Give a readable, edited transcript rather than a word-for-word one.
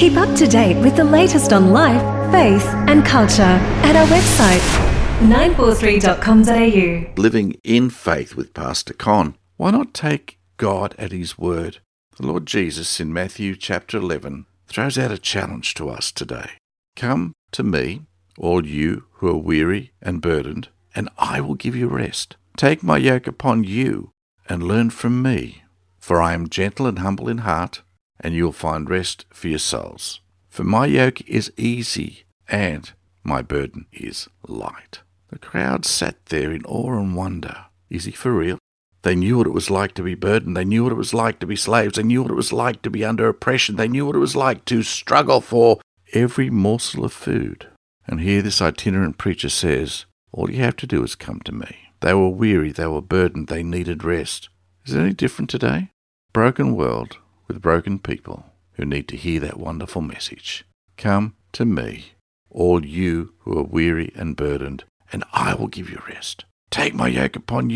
Keep up to date with the latest on life, faith and culture at our website 943.com.au. Living in faith with Pastor Con. Why not take God at his word? The Lord Jesus in Matthew chapter 11 throws out a challenge to us today. Come to me, all you who are weary and burdened, and I will give you rest. Take my yoke upon you and learn from me, for I am gentle and humble in heart, and you'll find rest for your souls. For my yoke is easy and my burden is light. The crowd sat there in awe and wonder. Is he for real? They knew what it was like to be burdened. They knew what it was like to be slaves. They knew what it was like to be under oppression. They knew what it was like to struggle for every morsel of food. And here this itinerant preacher says, all you have to do is come to me. They were weary, they were burdened, they needed rest. Is it any different today? Broken world with broken people who need to hear that wonderful message. Come to me, all you who are weary and burdened, and I will give you rest. Take my yoke upon you.